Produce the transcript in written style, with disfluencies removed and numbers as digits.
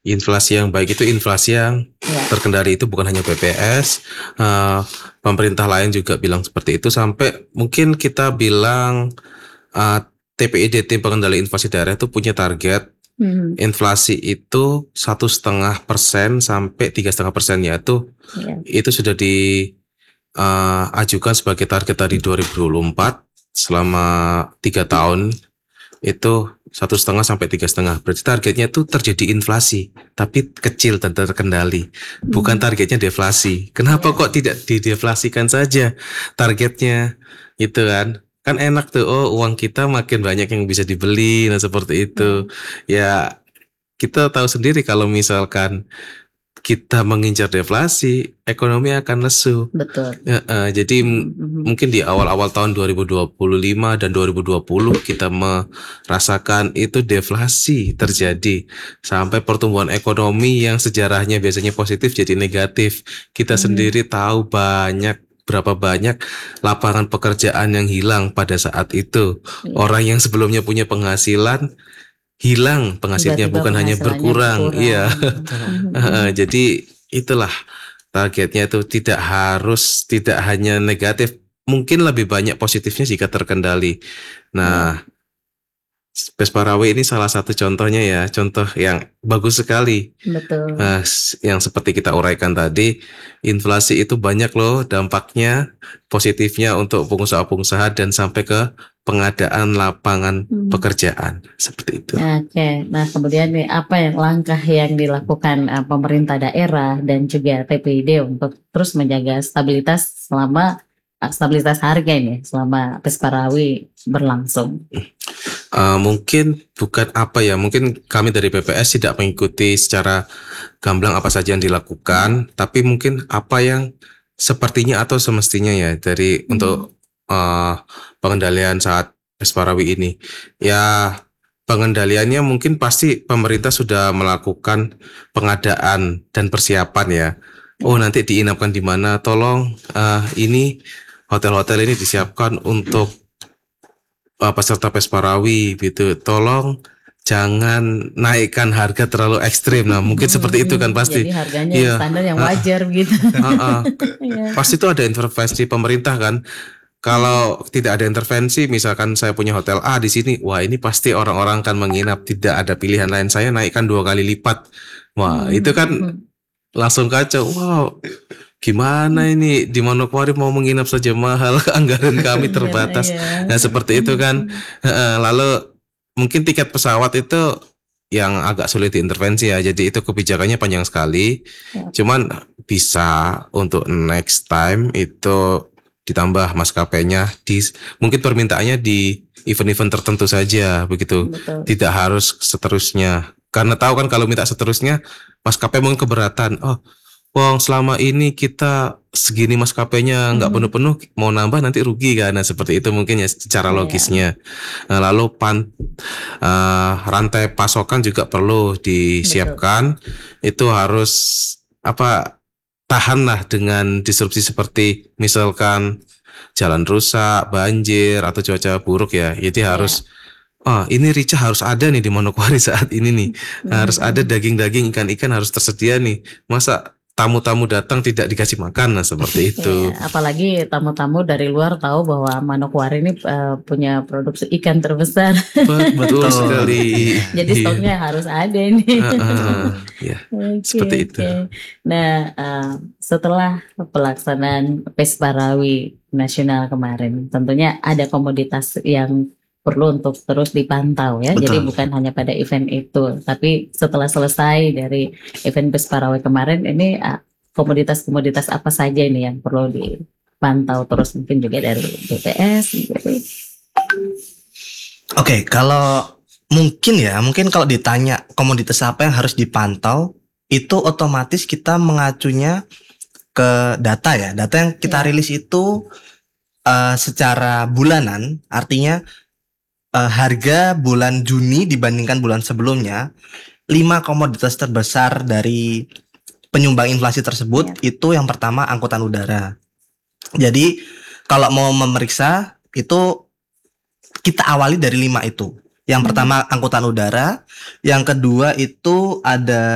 Inflasi yang baik itu inflasi yang terkendali, itu bukan hanya BPS, pemerintah lain juga bilang seperti itu, sampai mungkin kita bilang TPID, Tim Pengendali Inflasi Daerah, itu punya target inflasi itu 1,5% sampai 3,5%, yaitu itu sudah diajukan sebagai target dari 2024 selama 3 tahun itu 1,5 sampai 3,5. Berarti targetnya itu terjadi inflasi, tapi kecil dan terkendali. Bukan targetnya deflasi. Kenapa kok tidak dideflasikan saja targetnya? Itu kan enak tuh. Oh, uang kita makin banyak yang bisa dibeli. Nah, seperti itu. Ya, kita tahu sendiri kalau misalkan kita mengincar deflasi, ekonomi akan lesu. Betul. Jadi mungkin di awal-awal tahun 2025 dan 2020 kita merasakan itu deflasi terjadi, sampai pertumbuhan ekonomi yang sejarahnya biasanya positif jadi negatif. Kita sendiri tahu berapa banyak lapangan pekerjaan yang hilang pada saat itu. Orang yang sebelumnya punya penghasilan hilang penghasilannya, bukan hanya berkurang. Iya. Jadi itulah targetnya, itu tidak hanya negatif, mungkin lebih banyak positifnya jika terkendali. Nah, Pesparawe ini salah satu contohnya ya, contoh yang bagus sekali. Betul. Yang seperti kita uraikan tadi, inflasi itu banyak loh dampaknya, positifnya untuk pengusaha-pengusaha dan sampai ke pengadaan lapangan pekerjaan, seperti itu. Oke, nah kemudian nih apa yang langkah yang dilakukan pemerintah daerah dan juga TPID untuk terus menjaga stabilitas harga ini selama Pesparawe berlangsung? Mungkin mungkin kami dari BPS tidak mengikuti secara gamblang apa saja yang dilakukan, tapi mungkin apa yang sepertinya atau semestinya ya dari untuk pengendalian saat Pesparawe ini. Ya, pengendaliannya mungkin pasti pemerintah sudah melakukan pengadaan dan persiapan ya. Oh, nanti diinapkan di mana? Tolong ini hotel-hotel ini disiapkan untuk peserta Pesparawe gitu. Tolong jangan naikkan harga terlalu ekstrim. Nah, mungkin seperti itu kan pasti. Jadi harganya standar yang wajar gitu. Pasti itu ada intervensi pemerintah kan. Kalau tidak ada intervensi, misalkan saya punya hotel A di sini, wah ini pasti orang-orang kan menginap, tidak ada pilihan lain, saya naikkan 2 kali lipat. Wah, itu kan langsung kacau. Wow, gimana ini di Manokwari mau menginap saja mahal, anggaran kami terbatas. Nah, seperti itu kan. Lalu mungkin tiket pesawat itu yang agak sulit diintervensi ya. Jadi itu kebijakannya panjang sekali. Cuman bisa untuk next time itu ditambah maskapainya, mungkin permintaannya di event-event tertentu saja begitu. Betul. Tidak harus seterusnya. Karena tahu kan kalau minta seterusnya maskapai mungkin keberatan. Oh, wong selama ini kita segini maskapainya nggak penuh-penuh, mau nambah nanti rugi kan. Nah, seperti itu mungkin ya secara logisnya. Nah, lalu rantai pasokan juga perlu disiapkan. Itu harus tahan lah dengan disrupsi seperti misalkan jalan rusak, banjir atau cuaca buruk ya. Jadi harus ini rica harus ada nih di Manokwari saat ini nih. Harus ada daging-daging, ikan-ikan harus tersedia nih. Masa tamu-tamu datang tidak dikasih makan? Nah, seperti itu. Apalagi tamu-tamu dari luar tahu bahwa Manokwari ini punya produksi ikan terbesar. Betul sekali. Jadi stoknya harus ada nih. Seperti itu. Nah, setelah pelaksanaan Pesparawe Nasional kemarin, tentunya ada komoditas yang perlu untuk terus dipantau ya. Betul. Jadi bukan hanya pada event itu, tapi setelah selesai dari event Pesparawe kemarin ini komoditas-komoditas apa saja ini yang perlu dipantau terus, mungkin juga dari BPS gitu. Oke, kalau mungkin kalau ditanya komoditas apa yang harus dipantau, itu otomatis kita mengacunya ke data ya. Data yang kita rilis itu secara bulanan, artinya harga bulan Juni dibandingkan bulan sebelumnya, 5 komoditas terbesar dari penyumbang inflasi tersebut itu yang pertama angkutan udara. Jadi kalau mau memeriksa itu kita awali dari 5 itu. Yang pertama angkutan udara, yang kedua itu ada